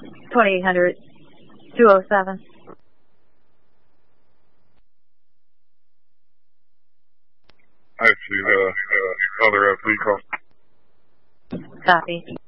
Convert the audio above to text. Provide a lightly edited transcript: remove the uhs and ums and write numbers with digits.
2800 207. I see the other FD call. Copy.